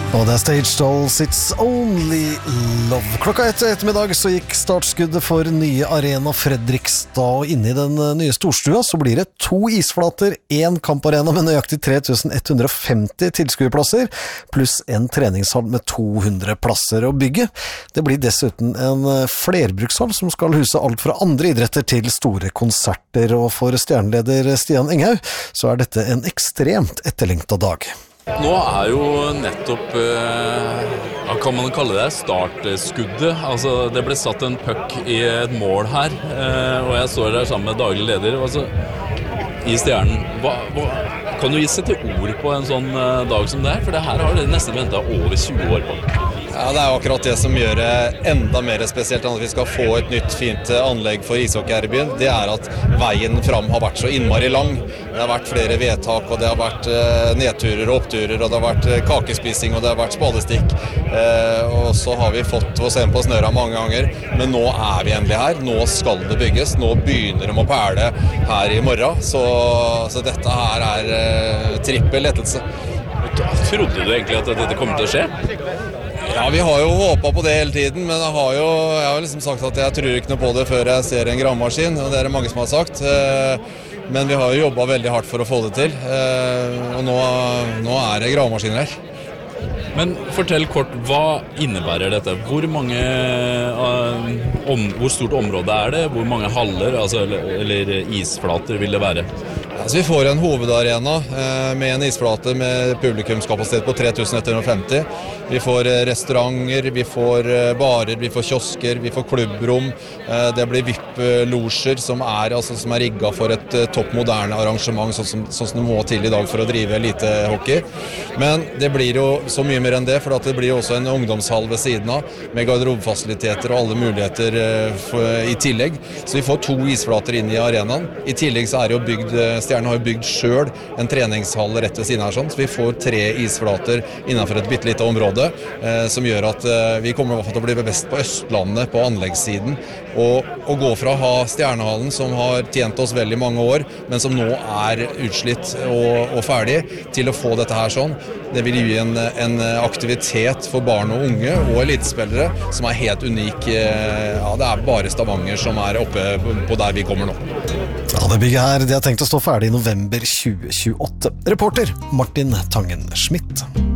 Og det Stage Dolls, It's Only Love. Klokka 1 ettermiddag så gikk startskuddet for nye Arena Fredrikstad, og inne i den nye storstua så blir det 2 isflater, 1 kamparena med nøyaktig 3150 tilskuerplasser, pluss en treningshall med 200 plasser. Og bygget, det blir dessuten en flerbrukshall som skal huse alt fra andre idretter til store konserter, og for stjerneleder Stian Enghaug så dette en ekstremt etterlengtet dag. Nå jo nettopp, kan man kalle det, startskuddet. Altså, det ble satt en puck i et mål her, og jeg står der sammen med daglig leder. Altså, i Stjernen, kan du gi seg til ord på en sånn dag som det For det her har dere nesten ventet over 20 år på. Ja, det jo akkurat det som gjør det enda mer spesielt enn at vi skal få et nytt fint anlegg for ishockey her i byen. Det at veien fram har vært så innmari lang. Det har vært flere vedtak, og det har vært nedturer og oppturer, og det har vært kakespising, og det har vært spadestikk. Og så har vi fått oss en på snøra mange ganger, men nå vi endelig her. Nå skal det bygges. Nå begynner de å perle her i morgen, så dette her trippel lettelse. Trodde du egentlig at dette kommer til å skje? Ja, vi har jo håpet på det hele tiden, men jeg har liksom sagt at jeg tror ikke noe på det før jeg ser en gravemaskin, og det det mange som har sagt. Men vi har jo jobbet veldig hardt for å få det til, og nå det gravemaskiner her. Men fortell kort, hva innebærer dette? Hvor stort område det? Hvor mange haller, eller isflater vil det være? Altså, vi får en hovedarena med en isflate med publikumskapasitet på 3150. Vi får restauranter, vi får barer, vi får kiosker, vi får klubbrom. Det blir VIP-losjer som som rigget for et toppmoderne arrangement, sånn som det må til i dag for å drive elitehockey. Men det blir jo så mye mer enn det, for det blir jo også en ungdomshall ved siden av, med garderobefasiliteter og alle muligheter i tillegg. Så vi får 2 isflater inn i arenaen. I tillegg så det jo bygd, Stjernen har jo bygd selv en treningshall rett ved siden her, så vi får 3 isflater innenfor et bittelite område, som gjør at vi kommer i hvert fall til å bli best på Østlandet, på anleggssiden, og å gå fra å ha Stjernehallen, som har tjent oss veldig mange år, men som nå utslitt og ferdig, til å få dette her sånn. Det vil gi en aktivitet for barn og unge og elitespillere som helt unik. Ja, det bare Stavanger som oppe på der vi kommer nå. Ja, det bygget her, det tenkt å stå ferdig i november 2028. Reporter Martin Tangen Schmidt.